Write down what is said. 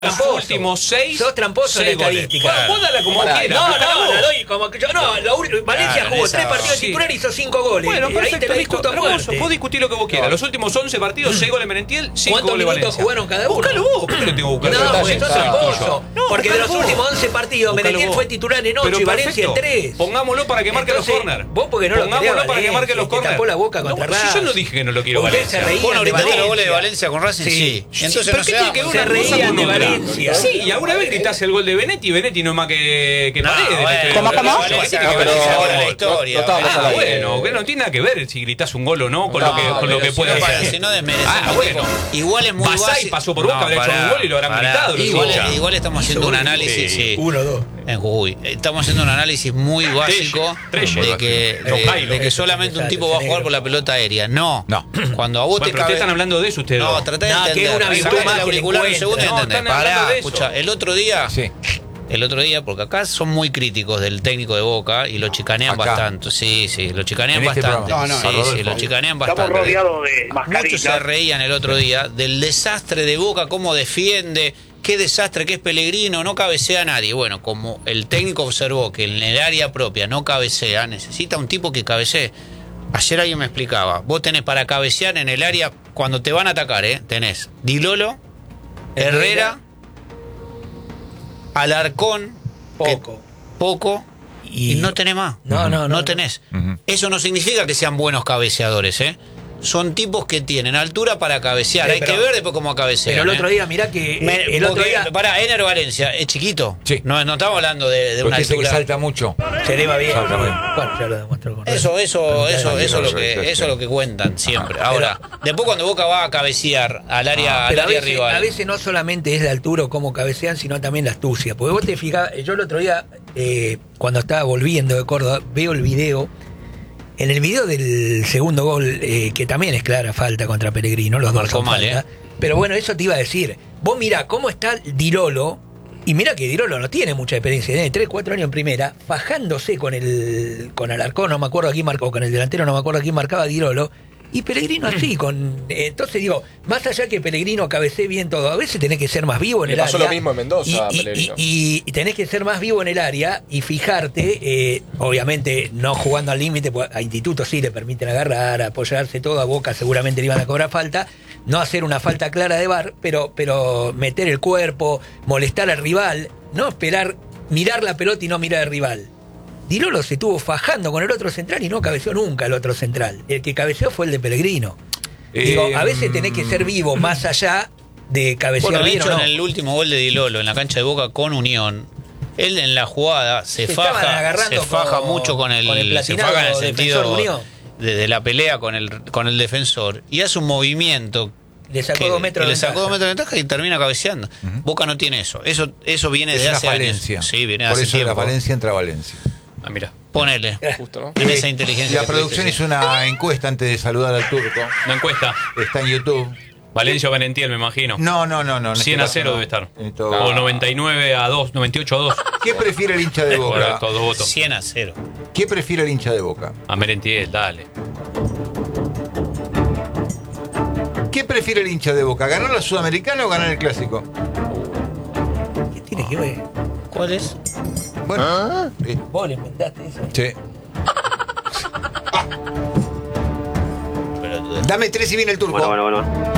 Los últimos 6. Sos tramposo en la estadística. Bueno, vos dala como quieras. No, la doy como que yo. No, Valencia jugó 3 partidos titular y hizo 5 goles. Bueno, perfecto, ahí te la discuto a muerte. vos discutís lo que vos quieras. Los últimos 11 partidos, 6 goles Merentiel, 5 ¿Cuántos goles minutos Valencia. jugaron cada uno? Búscalo vos, ¿por qué lo tengo que buscar? No, porque sos tramposo. No, Porque de los búscalo últimos vos. 11 partidos, Búscalo Merentiel vos. fue titular en 8 Pero y Valencia en perfecto. 3. Pongámoslo para que marque los Entonces, corners. vos porque no lo querías, Pongámoslo para que Valencia, marque los te corners. tapó la boca contra si yo Racing. no dije que no lo quiero Ustedes se Valencia. reían Bueno, de ahorita los Valencia. goles de Valencia con Racing, sí. Entonces ¿Pero no qué se tiene que ver una Se cosa reían con de otra? Valencia. Sí, y alguna vez gritaste el gol de Benetti y Benetti no es más que Paredes. ¿Cómo? ¿Qué tiene que ver eso? Ahora la historia. No estábamos al aire. Bueno, que no tiene nada que ver si gritás un gol o no con lo que puede hacer. Si no desmerecemos. Bueno. Igual es muy Basay básico. pasó por Boca, habrá hecho un gol y lo habrán gritado. Igual estamos haciendo un análisis. Sí. 1-2. En Jujuy. Estamos haciendo un análisis muy básico de que solamente un tipo va a jugar con la pelota aérea. No. Cuando a vos Bueno, te pero ustedes están hablando de eso ustedes. No, tratá de No, que entender. es una virtud Sacate más el que le auricular un encuentra. segundo y No, entendés. están hablando Pará, de eso. escucha, el otro día, porque acá son muy críticos del técnico de Boca y lo chicanean Acá. bastante. Sí, lo chicanean En este bastante. programa. Sí, lo chicanean Estamos bastante. rodeados de Muchos mascarillas. se reían el otro día del desastre de Boca, cómo defiende, qué desastre que es Pellegrino, no cabecea a nadie. Bueno, como el técnico observó que en el área propia no cabecea, necesita un tipo que cabecee. Ayer alguien me explicaba, vos tenés para cabecear en el área, cuando te van a atacar, tenés Dilolo, Herrera, Alarcón, poco, y no tenés más. No tenés. Eso no significa que sean buenos cabeceadores, Son tipos que tienen altura para cabecear. Sí, Hay que ver después cómo cabecean. Pero el otro día, mirá que. El otro día. Pará, Ener Valencia, ¿es chiquito? Sí. No estamos hablando de una Porque dice que altura. salta mucho. Se eleva bien. Salta bien. Bueno, ya lo demostró con Eso es Perfecto. lo que cuentan siempre. Ahora, después cuando Boca va a cabecear al área, Pero rival. a veces no solamente es la altura o cómo cabecean, sino también la astucia. Porque vos te fijás, yo el otro día, cuando estaba volviendo de Córdoba, veo el video. En el video del segundo gol, que también es clara falta contra Pellegrino, los dos son falta. Pero bueno, eso te iba a decir. Vos mirá cómo está Dilolo, y mirá que Dilolo no tiene mucha experiencia, tiene 3, 4 años en primera, fajándose con Alarcón, no me acuerdo a quién marcó, con el delantero no me acuerdo a quién marcaba Dilolo, y Pellegrino así, entonces digo, más allá que Pellegrino cabecee bien todo, a veces tenés que ser más vivo en el área. Pasó lo mismo en Mendoza, Pellegrino. Y tenés que ser más vivo en el área y fijarte, obviamente no jugando al límite, pues a Instituto sí le permiten agarrar, apoyarse todo, a Boca seguramente le iban a cobrar falta, no hacer una falta clara de VAR, pero meter el cuerpo, molestar al rival, no esperar, mirar la pelota y no mirar al rival. Dilolo se estuvo fajando con el otro central y no cabeceó nunca el otro central. El que cabeceó fue el de Pellegrino. Digo, a veces tenés que ser vivo más allá de cabecear Bueno, de bien hecho, o no. en el último gol de Dilolo en la cancha de Boca con Unión, él en la jugada se estaban faja agarrando mucho con el platinado se faja en el defensor sentido de Unión. de la pelea con el defensor y hace un movimiento Le sacó que 2 metros de le sacó ventaja. 2 metros de ventaja y termina cabeceando. Boca no tiene eso. Eso viene Es de una hace falencia. años. Sí, viene de Por hace eso de la tiempo. Valencia entra Valencia. Ah, mira. Ponele. Justo, ¿no? En esa inteligencia. La producción hizo una encuesta antes de saludar al turco. Una encuesta. Está en YouTube. Valencia o Benentiel, me imagino. No. 100-0 debe estar. Esto- O 99-2, 98-2. ¿Qué prefiere el hincha de Boca? Correcto, 2 votos. 100-0. ¿Qué prefiere el hincha de Boca? A Merentiel, dale. ¿Qué prefiere el hincha de Boca? ¿Ganar la Sudamericana o ganar el Clásico? ¿Qué tiene que ver? ¿Cuál es? Bueno, Vos le inventaste eso. sí. Dame 3 y viene el turco. Bueno.